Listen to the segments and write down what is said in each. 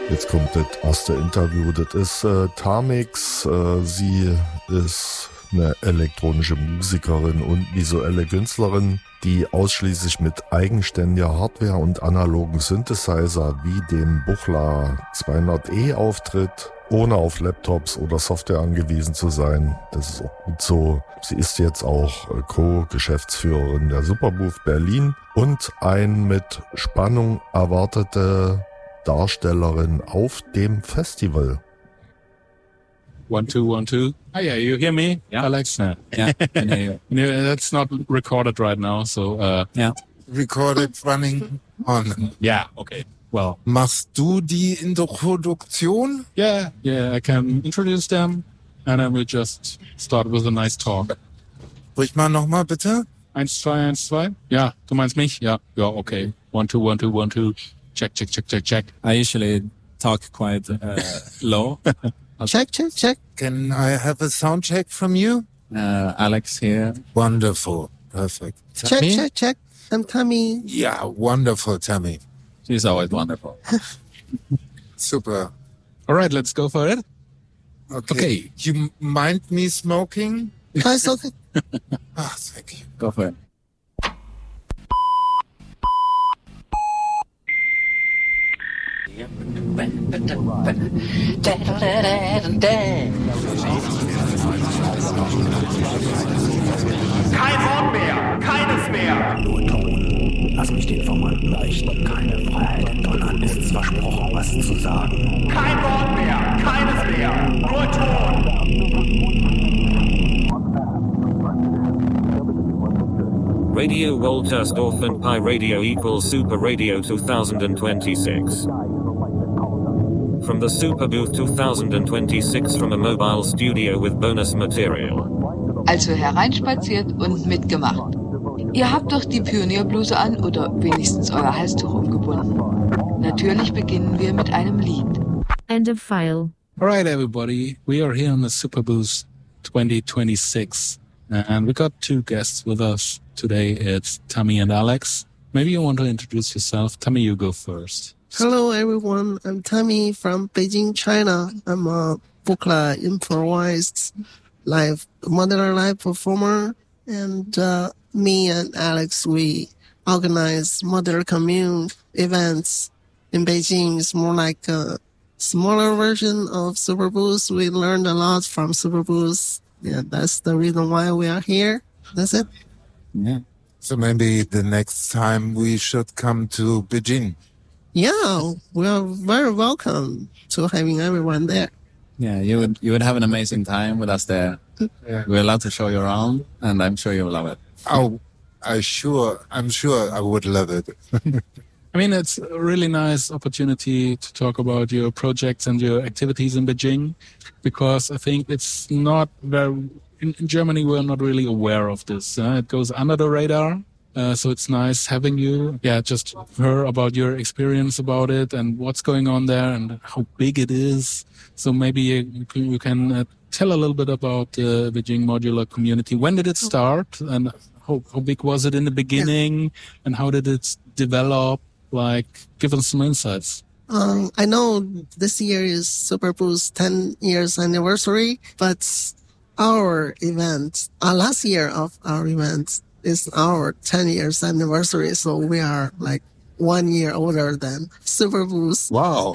Jetzt kommt das erste Interview. Das ist Tamix. Sie ist eine elektronische Musikerin und visuelle Künstlerin, die ausschließlich mit eigenständiger Hardware und analogen Synthesizer wie dem Buchla 200E auftritt, ohne auf Laptops oder Software angewiesen zu sein. Das ist auch gut so. Sie ist jetzt auch Co-Geschäftsführerin der Superbooth Berlin und ein mit Spannung erwartete Darstellerin auf dem Festival. 1, 2, 1, 2. Oh yeah, you hear me, yeah. Alex? Yeah, I can hear you. That's not recorded right now, so yeah. Recorded running on. Yeah, okay. Well, machst du die Introduktion? Yeah, I can introduce them and then we'll just start with a nice talk. Sprich mal nochmal bitte. 1, 2, 1, 2. Ja, du meinst mich? Ja, okay. 1, 2, 1, 2, 1, 2. Check. I usually talk quite low. Check. Can I have a sound check from you? Alex here. Wonderful. Perfect. Check. I'm Tammy. Yeah, wonderful, Tammy. She's always wonderful. Super. All right, let's go for it. Okay. You mind me smoking? It's okay. Thank you. Go for it. Kein Wort mehr, keines mehr. Nur Ton. Lass mich den Formanten beichten. Keine Freiheit. Donnern ist es versprochen, was zu sagen. Kein Wort mehr, keines mehr. Nur Ton. Radio Woltersdorf and Pi Radio equals Super Radio 2026. From the Super Booth 2026 from a mobile studio with bonus material. Also hereinspaziert und mitgemacht. Ihr habt doch die Pionierbluse an oder wenigstens euer Halstuch umgebunden. Natürlich beginnen wir mit einem Lied. End of file. All right, everybody. We are here on the Super Booth 2026. And we got two guests with us today. It's Tammy and Alex. Maybe you want to introduce yourself. Tammy, you go first. Hello, everyone. I'm Tammy from Beijing, China. I'm a Buchla improvised modular live performer. And me and Alex, we organize modular commune events in Beijing. It's more like a smaller version of Superbooth. We learned a lot from Superbooth. Yeah, that's the reason why we are here. That's it. Yeah. So maybe the next time we should come to Beijing. Yeah, we are very welcome to having everyone there. Yeah, you would have an amazing time with us there. Yeah. We're allowed to show you around, and I'm sure you'll love it. Oh, I'm sure I would love it. I mean, it's a really nice opportunity to talk about your projects and your activities in Beijing, because I think it's not very... In Germany, we're not really aware of this. It goes under the radar. So it's nice having you. Yeah, just hear about your experience about it and what's going on there and how big it is. So maybe you can tell a little bit about the Beijing modular community. When did it start and how big was it in the beginning and how did it develop? Like, give us some insights. I know this year is Superbooth's 10 years anniversary, but our event, last year of our event is our 10 years anniversary. So we are like 1 year older than Superbooth. Wow.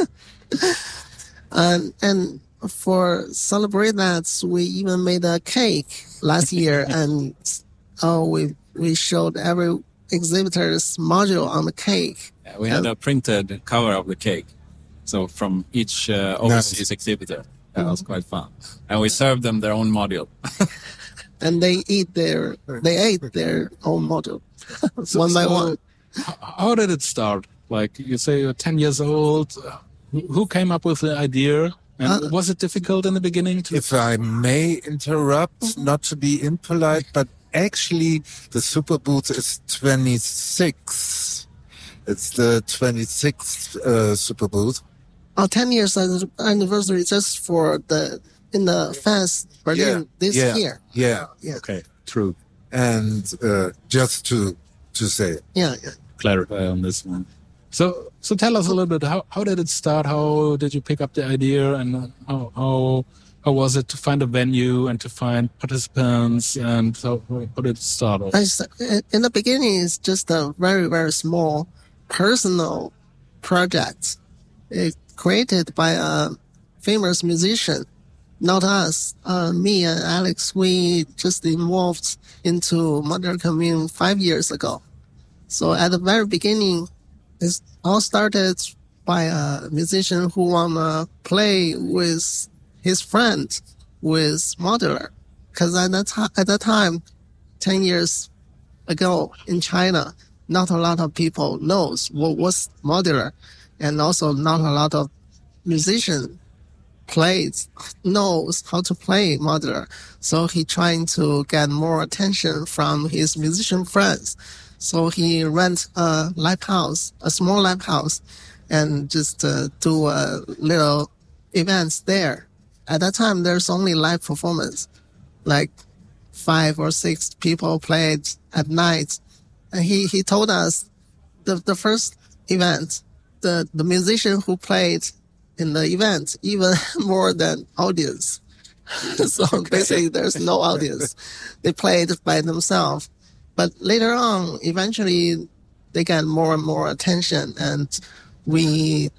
And for celebrate that, we even made a cake last year and we showed every exhibitor's module on the cake. Yeah, we had a printed cover of the cake. So from each overseas exhibitor. That was quite fun. And we served them their own module. And they ate their own module one by one. How did it start? Like you say you're 10 years old. Who came up with the idea? And was it difficult in the beginning? If I may interrupt, not to be impolite, but actually the Superbooth is 26. It's the 26th Superbooth. Our 10 years anniversary just for in the fest Berlin this year. Yeah. Okay, true. And just to say. Yeah. Clarify on this one. So tell us a little bit, how did it start? How did you pick up the idea, and how was it to find a venue and to find participants, and how did it start off? In the beginning, it's just a very, very small personal project. It created by a famous musician, not us. Me and Alex, we just involved into Modular Commune 5 years ago. So at the very beginning, it all started by a musician who wanna play with his friend with Modular. Because at that time, 10 years ago in China, not a lot of people knows what was Modular, and also not a lot of musicians knows how to play Modular. So he trying to get more attention from his musician friends. So he rent a live house, a small live house, and just do little events there. At that time, there's only live performance, like 5 or 6 people played at night. And he told us the first event, the musician who played in the event even more than audience. So basically there's no audience. They played by themselves. But later on, eventually they get more and more attention, and we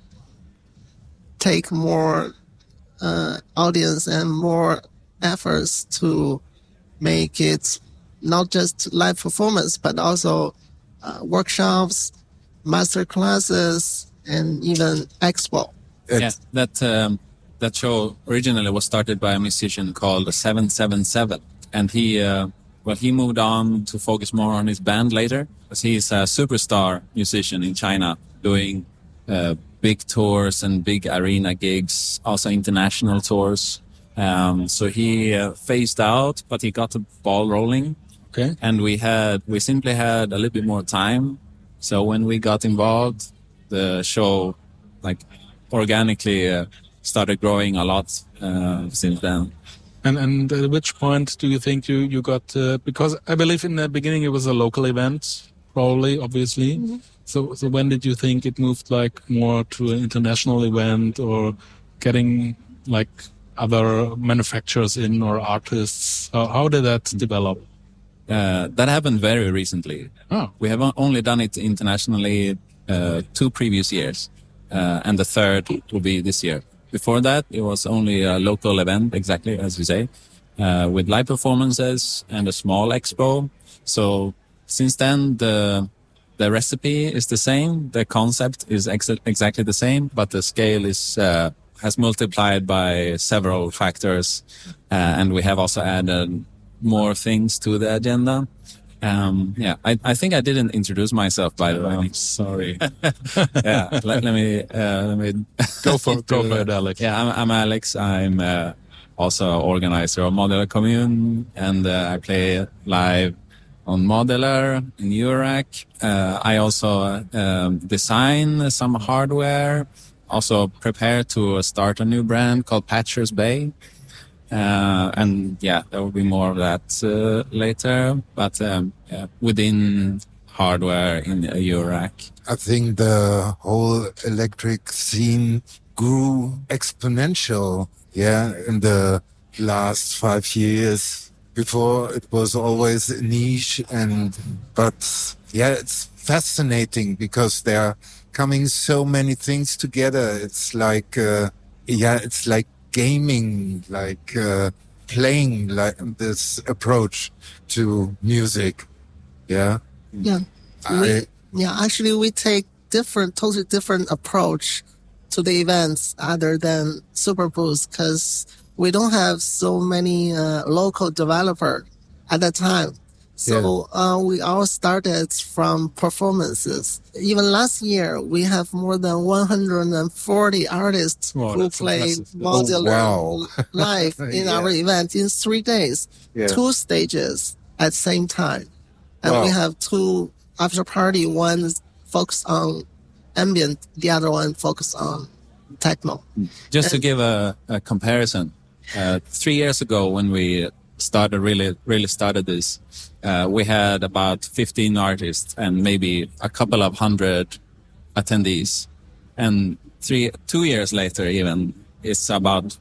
take more audience and more efforts to make it not just live performance, but also workshops, master classes, and even expo. Yeah, that show originally was started by a musician called 777, and he moved on to focus more on his band later, because he's a superstar musician in China, doing big tours and big arena gigs, also international tours. So he phased out, but he got the ball rolling. Okay. And we simply had a little bit more time. So when we got involved, the show organically started growing a lot since then. And at which point do you think you got, because I believe in the beginning it was a local event, probably, obviously. Mm-hmm. So when did you think it moved more to an international event, or getting other manufacturers in or artists? How did that develop? That happened very recently. Oh. We have only done it internationally 2 previous years, and the third will be this year. Before that, it was only a local event, exactly as you say, with live performances and a small expo. So since then, the recipe is the same, the concept is exactly the same, but the scale is has multiplied by several factors, and we have also added more things to the agenda. I think I didn't introduce myself, by the way. I'm sorry. Yeah, let me go for it, Alex. Yeah, I'm Alex. I'm also organizer of Modular Commune, and I play live on Modular in Eurorack. I also design some hardware. Also prepare to start a new brand called Patcher's Bay. And there will be more of that later, but within hardware in Eurorack. I think the whole electric scene grew exponential, in the last 5 years. Before it was always a niche, but it's fascinating because there are coming so many things together. It's like, it's like gaming, playing this approach to music. Actually we take totally different approach to the events other than Superbooth, because we don't have so many local developers at that time. So we all started from performances. Even last year, we have more than 140 artists who played Modular live in our event in 3 days, 2 stages at the same time. And we have 2 after party, one focused on ambient, the other one focused on techno. Just to give a comparison, 3 years ago when we really started this, we had about 15 artists and maybe a couple of hundred attendees. And 2 years later even, it's about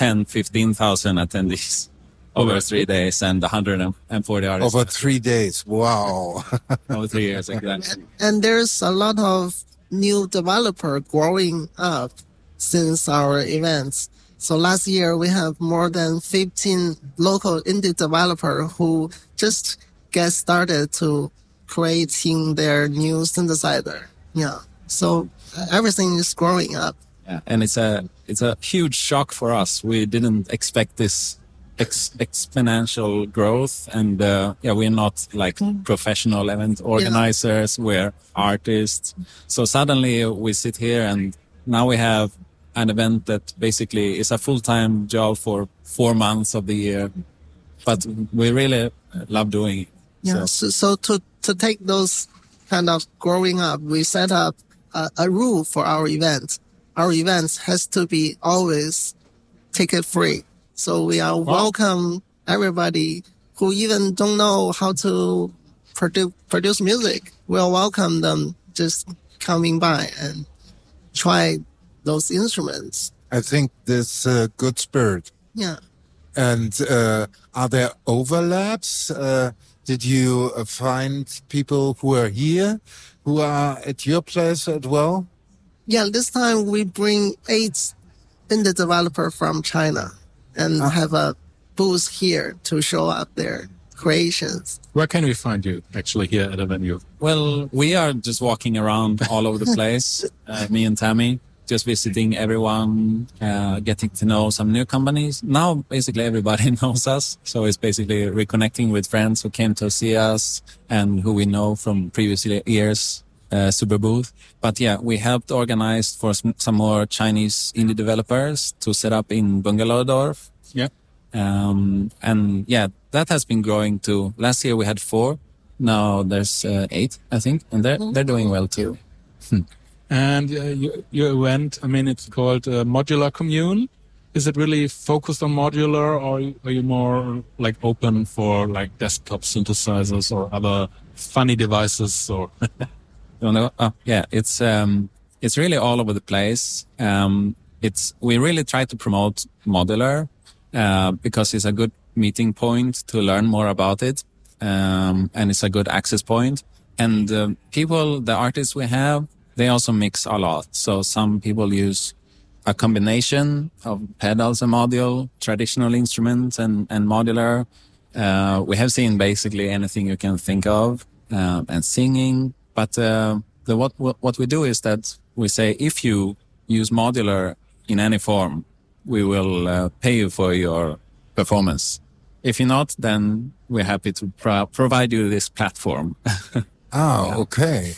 15,000 attendees over 3 days and 140 artists. Over 3 days. Wow. Over 3 years, exactly. And there's a lot of new developer growing up since our events. So last year we have more than 15 local indie developer who just get started to creating their new synthesizer. Yeah. So everything is growing up. Yeah. And it's a huge shock for us. We didn't expect this exponential growth. And we're not like professional event organizers. Yeah. We're artists. So suddenly we sit here and now we have an event that basically is a full-time job for 4 months of the year, but we really love doing it. Yeah. So to take those kind of growing up, we set up a rule for our event. Our events has to be always ticket free. So we are welcome everybody who even don't know how to produce music. We'll welcome them just coming by and try those instruments. I think this good spirit. Yeah. And are there overlaps? Did you find people who are here who are at your place as well? Yeah, this time we bring 8 indie developers from China and have a booth here to show up their creations. Where can we find you actually here at a venue? Well, we are just walking around all over the place, me and Tammy. Just visiting everyone, getting to know some new companies. Now, basically, everybody knows us. So it's basically reconnecting with friends who came to see us and who we know from previous years, Super Booth. But yeah, we helped organize for some more Chinese indie developers to set up in Bungalowdorf. Yeah. And yeah, that has been growing too. Last year we had 4. Now there's 8, I think. And they're doing well too. And your event, I mean, it's called Modular Commune. Is it really focused on modular, or are you more like open for like desktop synthesizers or other funny devices? Or yeah, it's really all over the place. We really try to promote modular because it's a good meeting point to learn more about it, and it's a good access point. And the artists we have, they also mix a lot. So some people use a combination of pedals and module, traditional instruments and modular. We have seen basically anything you can think of, and singing. But what we do is that we say, if you use modular in any form, we will pay you for your performance. If you're not, then we're happy to provide you this platform. Okay.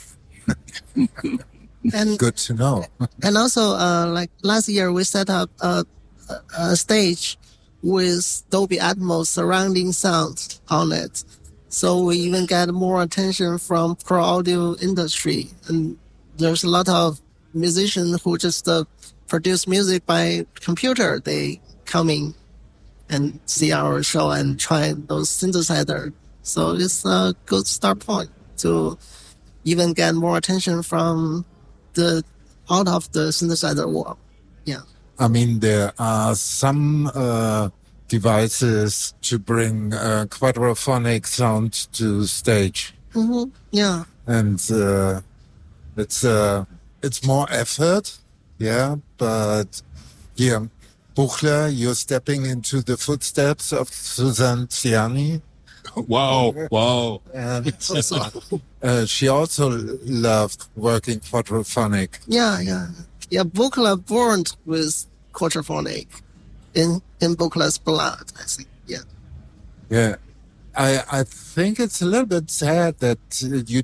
And good to know. And also, like last year, we set up a stage with Dolby Atmos surrounding sound on it. So we even get more attention from pro audio industry. And there's a lot of musicians who just produce music by computer. They come in and see our show and try those synthesizers. So it's a good start point to even get more attention from out of the synthesizer world. Yeah. I mean, there are some devices to bring quadraphonic sound to stage. Mm-hmm. Yeah. And it's more effort. Yeah. But yeah, Buchler, you're stepping into the footsteps of Susanne Ciani. Wow. And she also loved working quadraphonic. Yeah. Buchler born with quadraphonic in Buchler's blood, I think. Yeah. Yeah. I think it's a little bit sad that you